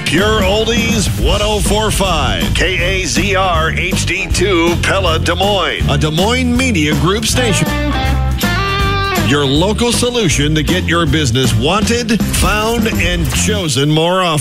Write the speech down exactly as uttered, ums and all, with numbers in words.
Pure Oldies one oh four point five. K A Z R H D two Pella, Des Moines. A Des Moines Media Group station. Your local solution to get your business wanted, found, and chosen more often.